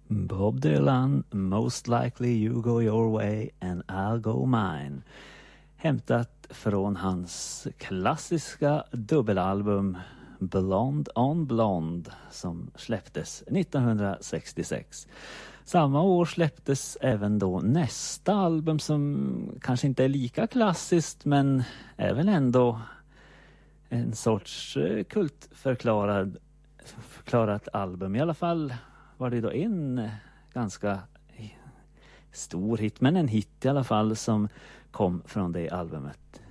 Bob Dylan, Most Likely You Go Your Way and I'll Go Mine. Hämtat från hans klassiska dubbelalbum Blonde on Blonde som släpptes 1966. Samma år släpptes även då nästa album som kanske inte är lika klassiskt men är väl ändå en sorts kultförklarat album. I alla fall var det då en ganska stor hit, men en hit i alla fall som kom från det albumet.